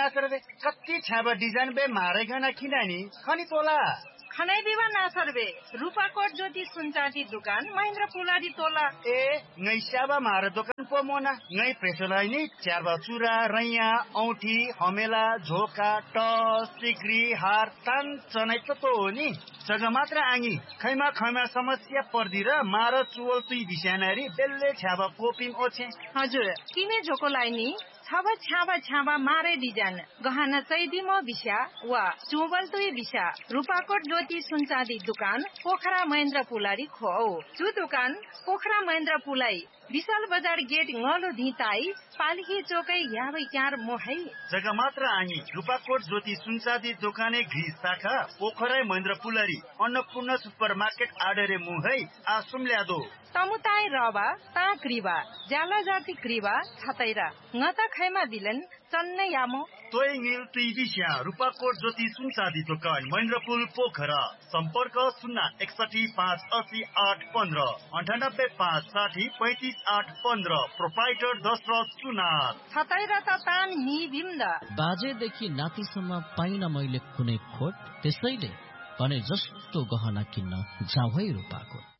ना सर्वे कति छाबा डिजाइन बे मारे गना खिनानी खनी तोला खनाई दिवा ना सर्वे रूपाकोट ज्योति सुनचाँदी दुकान महेन्द्र पुलारी तोला ए ngै स्याबा मारे दोकान पो मोना ngै प्रेसलाई नि च्यारबा चुरा रैया औठी हमेला झोका टस सिक्री हार तान चनाइ त हो नि जग्गा मात्र आङी खैमा समस्या पर्दी र मार चुवल तुई बिस्यानारी बेल्ले छ्याबा कोपिङ ओछे हजुर किने झोको लाइनी छाबा मारे डिजाइन गहना चैदी म बिस्या वा चुवल तुई बिस्या रूपाकोट ज्योति सुनचाँदी दुकान पोखरा महेन्द्र पुलारी खो चु दुकान पोखरा महेन्द्र पुलाई विशाल बजार गेट ngalo धिताई पालिकी चोकै याबै क्यार मोहै जग्गा मात्र आङी रूपाकोट ज्योति सुनचाँदी दोकाने घि शाखा पोखरा महेन्द्र पुलारी अन्नपूर्ण सुपरमार्केट आडरे मुहै आसुम ल्यादो तमुताई रवा ता क्रिवा जाला जाति क्रिवा छतैरा ngata खैमा बिलन चन्ने यामो तोय ङिल तुई बिस्या रूपाकोट ज्योति सुनचाँदी दोकान महेन्द्रपुल पोखरा सम्पर्क 061580815 9856053815 प्रोप्राइटर दशरथ सुनार छतैरा त तान नि बिम्दा बाजेदेखि नातिसम्म पाइन मैले कुनै खोट त्यसैले भने जस्तो गहना किन्न जाऊ है रूपाकोट